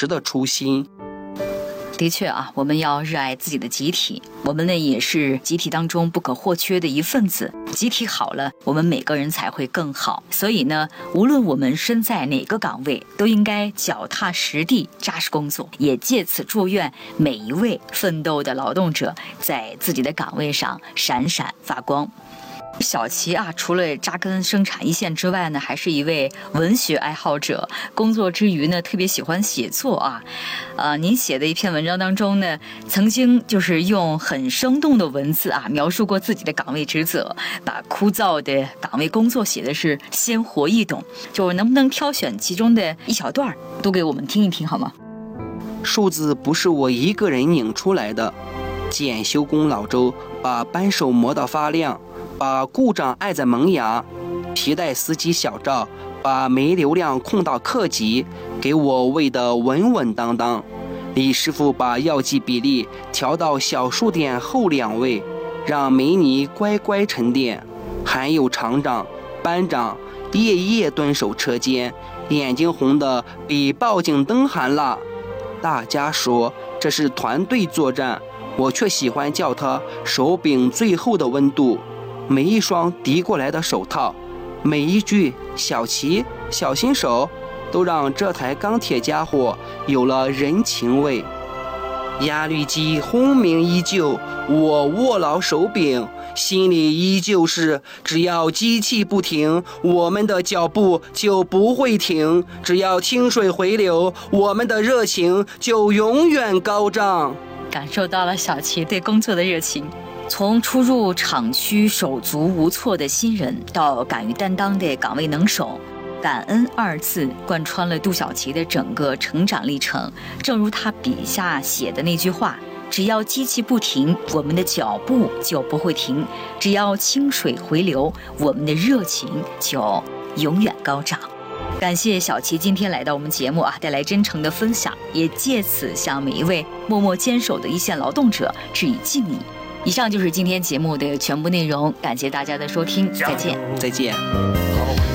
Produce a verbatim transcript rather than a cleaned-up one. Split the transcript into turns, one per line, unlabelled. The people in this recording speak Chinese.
持的初心。
的确啊，我们要热爱自己的集体，我们呢也是集体当中不可或缺的一份子。集体好了，我们每个人才会更好。所以呢，无论我们身在哪个岗位，都应该脚踏实地，扎实工作。也借此祝愿每一位奋斗的劳动者在自己的岗位上闪闪发光。小齐啊，除了扎根生产一线之外呢，还是一位文学爱好者。工作之余呢，特别喜欢写作啊。呃，您写的一篇文章当中呢，曾经就是用很生动的文字啊，描述过自己的岗位职责，把枯燥的岗位工作写的是鲜活易懂。就能不能挑选其中的一小段，都给我们听一听好吗？
数字不是我一个人拧出来的，检修工老周把扳手磨到发亮，把故障按在萌芽，皮带司机小赵把煤流量控到克级，给我喂得稳稳当当。李师傅把药剂比例调到小数点后两位，让煤泥乖乖沉淀。还有厂长、班长夜夜蹲守车间，眼睛红得比报警灯还辣。大家说这是团队作战，我却喜欢叫它手柄最后的温度。每一双递过来的手套，每一句小齐小心手，都让这台钢铁家伙有了人情味。压滤机轰鸣依旧，我握牢手柄，心里依旧是只要机器不停，我们的脚步就不会停，只要清水回流，我们的热情就永远高涨。
感受到了小齐对工作的热情。从初入厂区手足无措的新人，到敢于担当的岗位能手，感恩二字贯穿了杜小齐的整个成长历程。正如他笔下写的那句话，只要机器不停，我们的脚步就不会停，只要清水回流，我们的热情就永远高涨。感谢小齐今天来到我们节目啊，带来真诚的分享，也借此向每一位默默坚守的一线劳动者致以敬意。以上就是今天节目的全部内容，感谢大家的收听，再见，
再见。